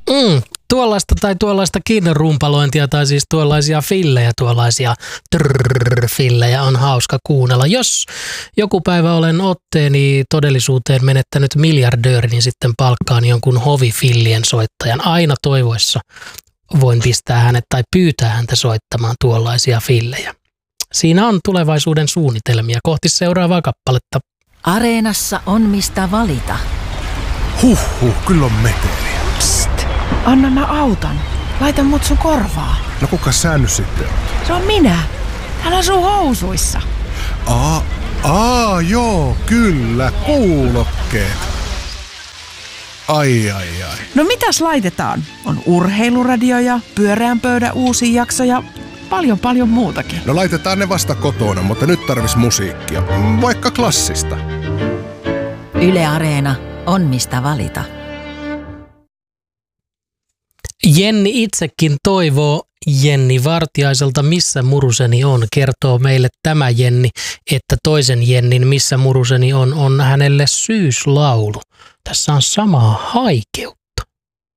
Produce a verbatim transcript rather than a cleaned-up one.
Mm, tuollaista tai tuollaistakin rumpalointia tai siis tuollaisia fillejä, tuollaisia trrrr-fillejä on hauska kuunnella. Jos joku päivä olen otteeni todellisuuteen menettänyt miljardööri, niin sitten palkkaan jonkun hovifillien soittajan. Aina toivoessa voin pistää hänet tai pyytää häntä soittamaan tuollaisia fillejä. Siinä on tulevaisuuden suunnitelmia kohti seuraavaa kappaletta. Areenassa on mistä valita. Huhhuh, kyllä on meteliä. Psst, anna mä autan. Laita mut sun korvaa. No kuka sä nyt sitten on? Se on minä. Täällä on sun housuissa. Aa, aa, joo, kyllä, kuulokkeet. Ai, ai, ai. No mitäs laitetaan? On urheiluradio ja pyöreän pöydän uusi jakso ja paljon paljon muutakin. No laitetaan ne vasta kotona, mutta nyt tarvis musiikkia. Vaikka klassista. Yle Areena on mistä valita. Jenni itsekin toivoo Jenni Vartiaiselta Missä muruseni on. Kertoo meille tämä Jenni, että toisen Jennin Missä muruseni on on hänelle syyslaulu. Tässä on samaa haikeutta.